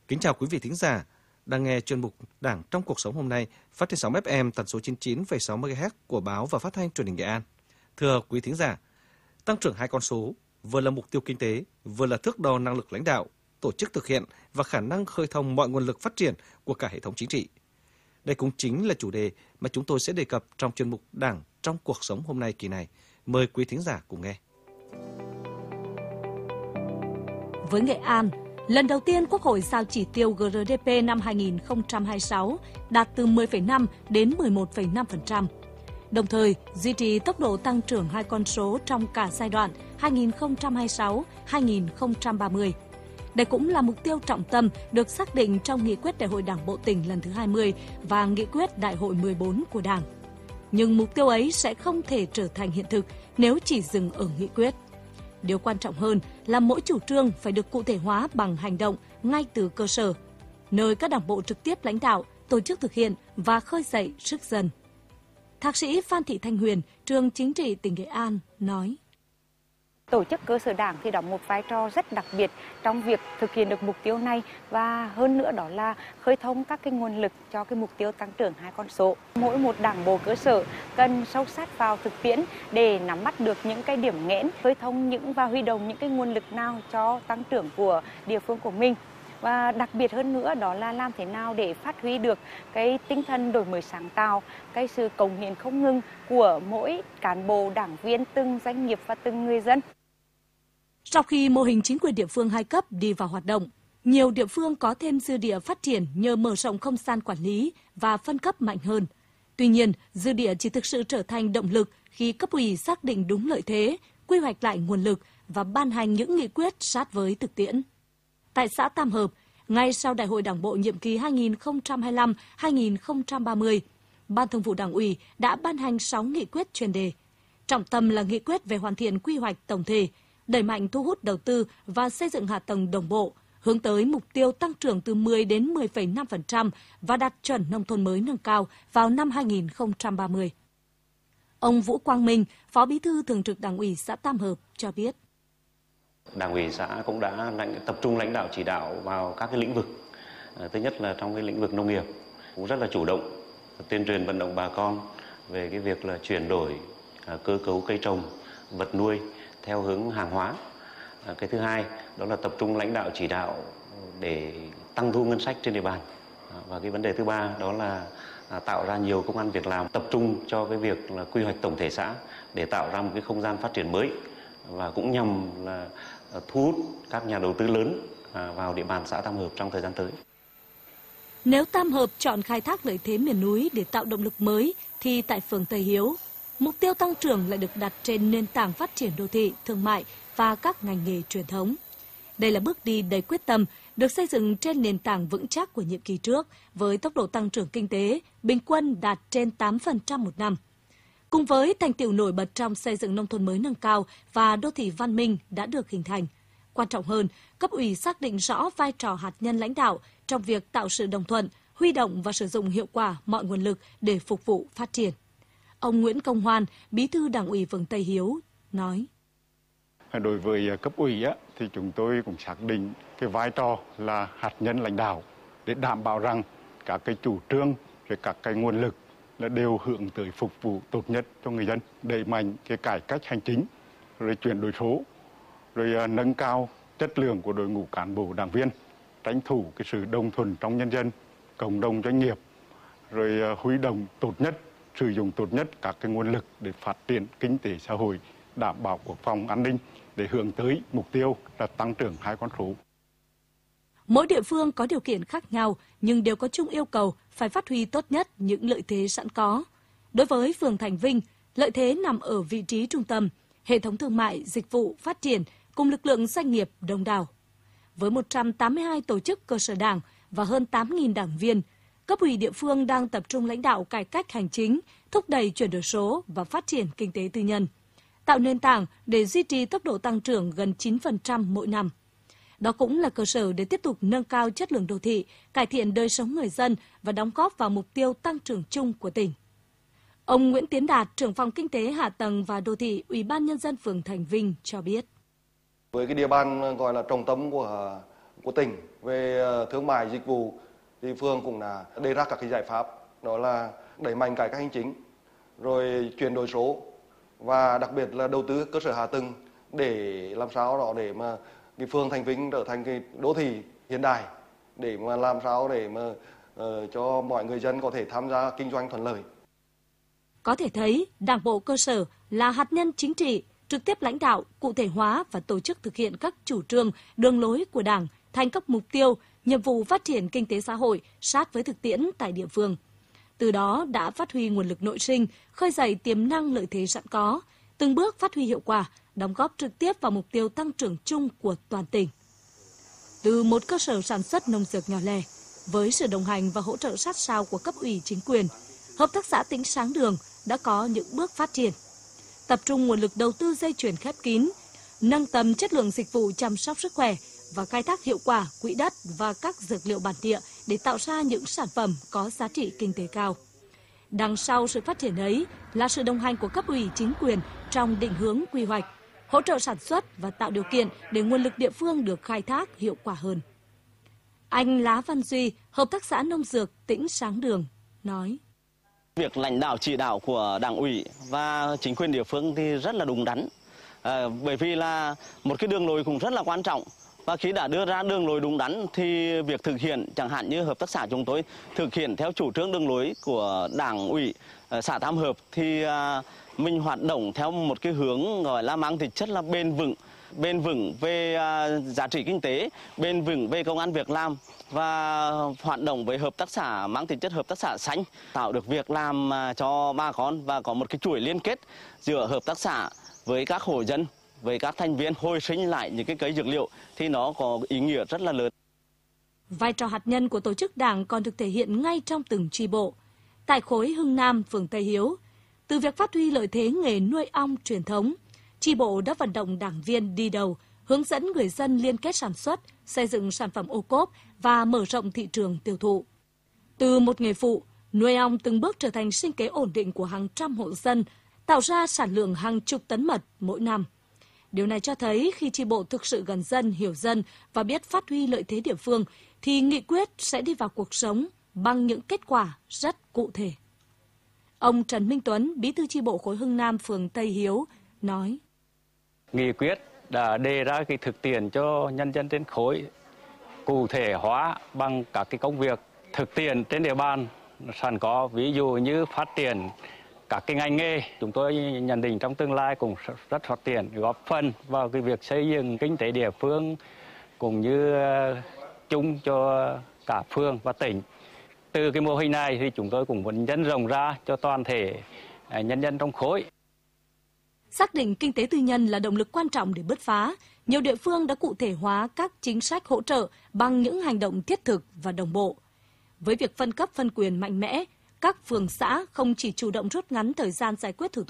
Kính chào quý vị thính giả đang nghe chuyên mục Đảng trong cuộc sống hôm nay phát trên sóng FM tần số 99,6 MHz của báo và phát thanh truyền hình Nghệ An. Thưa quý thính giả, tăng trưởng hai con số vừa là mục tiêu kinh tế, vừa là thước đo năng lực lãnh đạo, tổ chức thực hiện và khả năng khơi thông mọi nguồn lực phát triển của cả hệ thống chính trị. Đây cũng chính là chủ đề mà chúng tôi sẽ đề cập trong chuyên mục Đảng trong cuộc sống hôm nay kỳ này. Mời quý thính giả cùng nghe. Với Nghệ An, lần đầu tiên Quốc hội giao chỉ tiêu GRDP năm 2026 đạt từ 10,5 đến 11,5%. Đồng thời, duy trì tốc độ tăng trưởng hai con số trong cả giai đoạn 2026-2030. Đây cũng là mục tiêu trọng tâm được xác định trong Nghị quyết Đại hội Đảng bộ tỉnh lần thứ 20 và Nghị quyết Đại hội 14 của Đảng. Nhưng mục tiêu ấy sẽ không thể trở thành hiện thực nếu chỉ dừng ở nghị quyết. Điều quan trọng hơn là mỗi chủ trương phải được cụ thể hóa bằng hành động ngay từ cơ sở, nơi các đảng bộ trực tiếp lãnh đạo, tổ chức thực hiện và khơi dậy sức dân. Thạc sĩ Phan Thị Thanh Huyền, Trường Chính trị tỉnh Nghệ An nói: Tổ chức cơ sở đảng thì đóng một vai trò rất đặc biệt trong việc thực hiện được mục tiêu này, và hơn nữa đó là khơi thông các cái nguồn lực cho cái mục tiêu tăng trưởng hai con số. Mỗi một đảng bộ cơ sở cần sâu sát vào thực tiễn để nắm bắt được những cái điểm nghẽn, khơi thông và huy động những cái nguồn lực nào cho tăng trưởng của địa phương của mình. Và đặc biệt hơn nữa đó là làm thế nào để phát huy được cái tinh thần đổi mới sáng tạo, cái sự cống hiến không ngừng của mỗi cán bộ, đảng viên, từng doanh nghiệp và từng người dân. Sau khi mô hình chính quyền địa phương hai cấp đi vào hoạt động, nhiều địa phương có thêm dư địa phát triển nhờ mở rộng không gian quản lý và phân cấp mạnh hơn. Tuy nhiên, dư địa chỉ thực sự trở thành động lực khi cấp ủy xác định đúng lợi thế, quy hoạch lại nguồn lực và ban hành những nghị quyết sát với thực tiễn. Tại xã Tam Hợp, ngay sau Đại hội Đảng bộ nhiệm kỳ 2025-2030, Ban Thường vụ Đảng ủy đã ban hành 6 nghị quyết chuyên đề. Trọng tâm là nghị quyết về hoàn thiện quy hoạch tổng thể, đẩy mạnh thu hút đầu tư và xây dựng hạ tầng đồng bộ, hướng tới mục tiêu tăng trưởng từ 10 đến 10,5% và đạt chuẩn nông thôn mới nâng cao vào năm 2030. Ông Vũ Quang Minh, Phó Bí thư Thường trực Đảng ủy xã Tam Hợp cho biết: Đảng ủy xã cũng đã tập trung lãnh đạo chỉ đạo vào các cái lĩnh vực. Thứ nhất là trong cái lĩnh vực nông nghiệp cũng rất là chủ động tuyên truyền vận động bà con về cái việc là chuyển đổi cơ cấu cây trồng, vật nuôi theo hướng hàng hóa. Cái thứ hai đó là tập trung lãnh đạo chỉ đạo để tăng thu ngân sách trên địa bàn. Và cái vấn đề thứ ba đó là tạo ra nhiều công ăn việc làm, tập trung cho cái việc là quy hoạch tổng thể xã để tạo ra một cái không gian phát triển mới, và cũng nhằm là thu hút các nhà đầu tư lớn vào địa bàn xã Tam Hợp trong thời gian tới. Nếu Tam Hợp chọn khai thác lợi thế miền núi để tạo động lực mới, thì tại phường Tây Hiếu, mục tiêu tăng trưởng lại được đặt trên nền tảng phát triển đô thị, thương mại và các ngành nghề truyền thống. Đây là bước đi đầy quyết tâm, được xây dựng trên nền tảng vững chắc của nhiệm kỳ trước, với tốc độ tăng trưởng kinh tế bình quân đạt trên 8% một năm. Cùng với thành tựu nổi bật trong xây dựng nông thôn mới nâng cao và đô thị văn minh đã được hình thành. Quan trọng hơn, cấp ủy xác định rõ vai trò hạt nhân lãnh đạo trong việc tạo sự đồng thuận, huy động và sử dụng hiệu quả mọi nguồn lực để phục vụ phát triển. Ông Nguyễn Công Hoan, Bí thư Đảng ủy phường Tây Hiếu, nói: Đối với cấp ủy thì chúng tôi cũng xác định cái vai trò là hạt nhân lãnh đạo để đảm bảo rằng các cái chủ trương rồi các cái nguồn lực là đều hướng tới phục vụ tốt nhất cho người dân, đẩy mạnh cái cải cách hành chính, rồi chuyển đổi số, rồi nâng cao chất lượng của đội ngũ cán bộ đảng viên, tranh thủ cái sự đồng thuận trong nhân dân, cộng đồng doanh nghiệp, rồi huy động tốt nhất, sử dụng tốt nhất các cái nguồn lực để phát triển kinh tế xã hội, đảm bảo quốc phòng an ninh để hướng tới mục tiêu là tăng trưởng hai con số. Mỗi địa phương có điều kiện khác nhau nhưng đều có chung yêu cầu phải phát huy tốt nhất những lợi thế sẵn có. Đối với phường Thành Vinh, lợi thế nằm ở vị trí trung tâm, hệ thống thương mại, dịch vụ phát triển cùng lực lượng doanh nghiệp đông đảo. Với 182 tổ chức cơ sở đảng và hơn 8.000 đảng viên, cấp ủy địa phương đang tập trung lãnh đạo cải cách hành chính, thúc đẩy chuyển đổi số và phát triển kinh tế tư nhân, tạo nền tảng để duy trì tốc độ tăng trưởng gần 9% mỗi năm. Đó cũng là cơ sở để tiếp tục nâng cao chất lượng đô thị, cải thiện đời sống người dân và đóng góp vào mục tiêu tăng trưởng chung của tỉnh. Ông Nguyễn Tiến Đạt, trưởng phòng Kinh tế Hạ tầng và Đô thị, Ủy ban Nhân dân phường Thành Vinh cho biết. Với cái địa bàn gọi là trọng tâm của của tỉnh về thương mại dịch vụ thì phường cũng đã đề ra các cái giải pháp, đó là đẩy mạnh cải cách hành chính, rồi chuyển đổi số và đặc biệt là đầu tư cơ sở hạ tầng để làm sao đó để mà cái phường Thành Vinh trở thành cái đô thị hiện đại, để mà làm sao để mà cho mọi người dân có thể tham gia kinh doanh thuận lợi. Có thể thấy, Đảng bộ cơ sở là hạt nhân chính trị, trực tiếp lãnh đạo, cụ thể hóa và tổ chức thực hiện các chủ trương, đường lối của Đảng thành các mục tiêu, nhiệm vụ phát triển kinh tế xã hội sát với thực tiễn tại địa phương. Từ đó đã phát huy nguồn lực nội sinh, khơi dậy tiềm năng lợi thế sẵn có, từng bước phát huy hiệu quả, đóng góp trực tiếp vào mục tiêu tăng trưởng chung của toàn tỉnh. Từ một cơ sở sản xuất nông dược nhỏ lẻ, với sự đồng hành và hỗ trợ sát sao của cấp ủy chính quyền, Hợp tác xã Tĩnh Sáng Đường đã có những bước phát triển. Tập trung nguồn lực đầu tư dây chuyền khép kín, nâng tầm chất lượng dịch vụ chăm sóc sức khỏe và khai thác hiệu quả quỹ đất và các dược liệu bản địa để tạo ra những sản phẩm có giá trị kinh tế cao. Đằng sau sự phát triển ấy là sự đồng hành của cấp ủy chính quyền trong định hướng quy hoạch, hỗ trợ sản xuất và tạo điều kiện để nguồn lực địa phương được khai thác hiệu quả hơn. Anh Lá Văn Duy, Hợp tác xã Nông dược Tĩnh Sáng Đường, nói: Việc lãnh đạo chỉ đạo của Đảng ủy và chính quyền địa phương thì rất là đúng đắn, bởi vì là một cái đường lối cũng rất là quan trọng. Và khi đã đưa ra đường lối đúng đắn thì việc thực hiện, chẳng hạn như hợp tác xã chúng tôi thực hiện theo chủ trương đường lối của Đảng ủy xã Tam Hợp thì mình hoạt động theo một cái hướng gọi là mang tính chất là bền vững về giá trị kinh tế, bền vững về công ăn việc làm và hoạt động với hợp tác xã mang tính chất hợp tác xã xanh, tạo được việc làm cho bà con và có một cái chuỗi liên kết giữa hợp tác xã với các hộ dân, với các thành viên hồi sinh lại những cái cây dược liệu thì nó có ý nghĩa rất là lớn. Vai trò hạt nhân của tổ chức đảng còn được thể hiện ngay trong từng chi bộ. Tại khối Hưng Nam, phường Tây Hiếu, từ việc phát huy lợi thế nghề nuôi ong truyền thống, chi bộ đã vận động đảng viên đi đầu, hướng dẫn người dân liên kết sản xuất, xây dựng sản phẩm ô cốp và mở rộng thị trường tiêu thụ. Từ một nghề phụ, nuôi ong từng bước trở thành sinh kế ổn định của hàng trăm hộ dân, tạo ra sản lượng hàng chục tấn mật mỗi năm. Điều này cho thấy khi chi bộ thực sự gần dân, hiểu dân và biết phát huy lợi thế địa phương, thì nghị quyết sẽ đi vào cuộc sống bằng những kết quả rất cụ thể. Ông Trần Minh Tuấn, bí thư chi bộ khối Hưng Nam, phường Tây Hiếu, nói: Nghị quyết đã đề ra cái thực tiễn cho nhân dân trên khối, cụ thể hóa bằng các cái công việc thực tiễn trên địa bàn sẵn có, ví dụ như phát triển các cái ngành nghề. Chúng tôi nhận định trong tương lai cũng rất phát triển, góp phần vào cái việc xây dựng kinh tế địa phương cũng như chung cho cả phường và tỉnh. Từ cái mô hình này thì chúng tôi cũng muốn nhân rộng ra cho toàn thể nhân dân trong khối. Xác định kinh tế tư nhân là động lực quan trọng để bứt phá, nhiều địa phương đã cụ thể hóa các chính sách hỗ trợ bằng những hành động thiết thực và đồng bộ. Với việc phân cấp phân quyền mạnh mẽ, các phường xã không chỉ chủ động rút ngắn thời gian giải quyết thủ tục